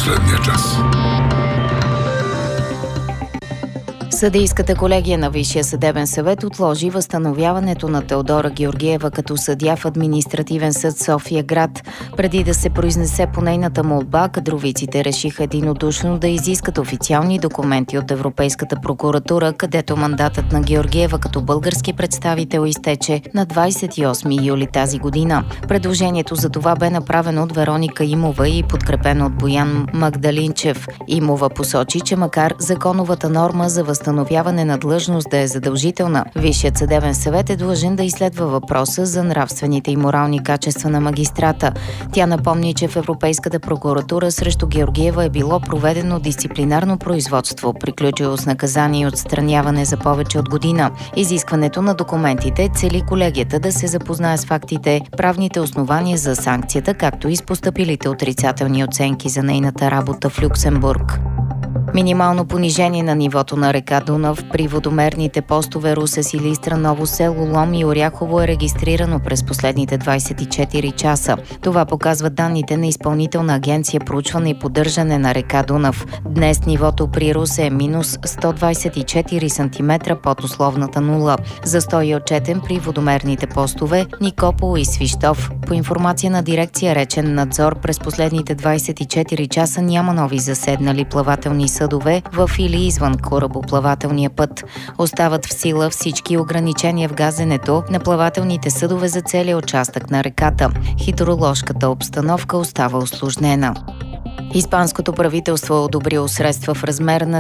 последния час. Съдийската колегия на Висшия съдебен съвет отложи възстановяването на Теодора Георгиева като съдия в Административен съд София-град. Преди да се произнесе по нейната молба, кадровиците решиха единодушно да изискат официални документи от Европейската прокуратура, където мандатът на Георгиева като български представител изтече на 28 юли тази година. Предложението за това бе направено от Вероника Имова и подкрепено от Боян Магдалинчев. Имова посочи, че макар законовата норма за възстановяване на длъжност да е задължителна, Висшият съдебен съвет е длъжен да изследва въпроса за нравствените и морални качества на магистрата. Тя напомни, че в Европейската прокуратура срещу Георгиева е било проведено дисциплинарно производство, приключило с наказание и отстраняване за повече от година. Изискването на документите цели колегията да се запознае с фактите, правните основания за санкцията, както и с постъпилите отрицателни оценки за нейната работа в Люксембург. Минимално понижение на нивото на река Дунав при водомерните постове Русе, Силистра, Ново село, Лом и Оряхово е регистрирано през последните 24 часа. Това показват данните на Изпълнителна агенция проучване и поддържане на река Дунав. Днес нивото при Русе е минус 124 см под условната нула. Застой е отчетен при водомерните постове Никопол и Свищов. По информация на дирекция Речен надзор, през последните 24 часа няма нови заседнали плавателни съдове в или извън корабоплавателния път. Остават в сила всички ограничения в газенето на плавателните съдове за целия участък на реката. Хидроложката обстановка остава усложнена. Испанското правителство е одобрило средства в размер на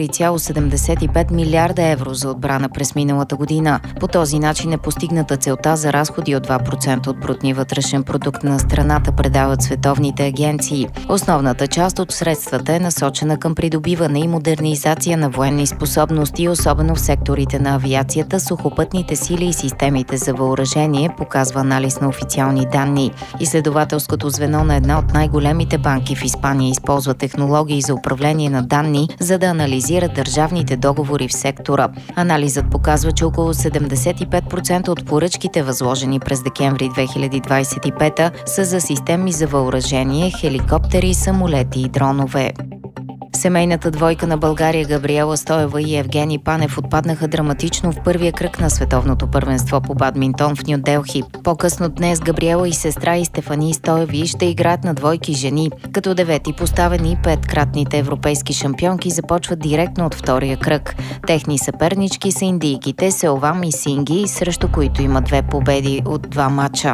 4,75 милиарда евро за отбрана през миналата година. По този начин е постигната целта за разходи от 2% от брутния вътрешен продукт на страната, предават световните агенции. Основната част от средствата е насочена към придобиване и модернизация на военни способности, особено в секторите на авиацията, сухопътните сили и системите за въоръжение, показва анализ на официални данни. Изследователското звено на една от най-големите банки в Испания използва технологии за управление на данни, за да анализира държавните договори в сектора. Анализът показва, че около 75% от поръчките, възложени през декември 2025, са за системи за въоръжение, хеликоптери, самолети и дронове. Семейната двойка на България Габриела Стоева и Евгений Панев отпаднаха драматично в първия кръг на световното първенство по бадминтон в Ню Делхи. По-късно днес Габриела и сестра и Стефани Стоеви ще играят на двойки жени, като девети поставени 5-кратните европейски шампионки започват директно от втория кръг. Техни съпернички са индийките Селвам и Синги, срещу които има 2 победи от 2 мача.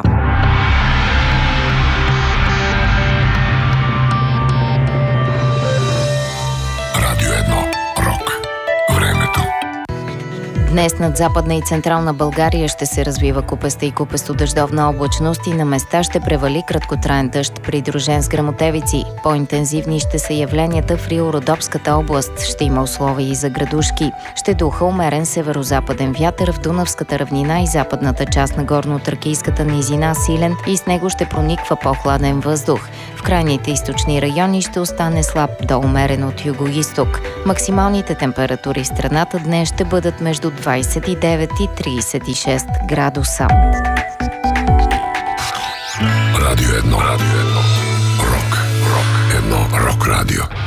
Днес над Западна и Централна България ще се развива купеста и купесто-дъждовна облачност и на места ще превали краткотраен дъжд, придружен с гръмотевици. По-интензивни ще са явленията в Рило-Родопската област. Ще има условия и за градушки. Ще духа умерен северо-западен вятър в Дунавската равнина и западната част на горно-тракийската низина силен и с него ще прониква по-хладен въздух. В крайните източни райони ще остане слаб до умерен от юго-исток. Максималните температури в страната днес ще бъдат между 29 и 36 градуса. Радио 1. Рок. Рок радио.